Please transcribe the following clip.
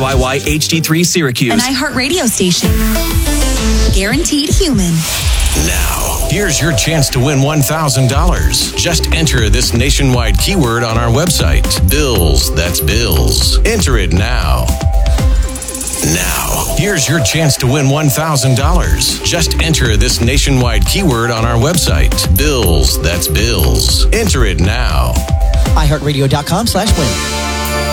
KYY HD3 Syracuse. An iHeartRadio station. Guaranteed human. Now, here's your chance to win $1,000. Just enter this nationwide keyword on our website. Bills, that's bills. Enter it now. Now, here's your chance to win $1,000. Just enter this nationwide keyword on our website. Bills, that's bills. Enter it now. iHeartRadio.com/win.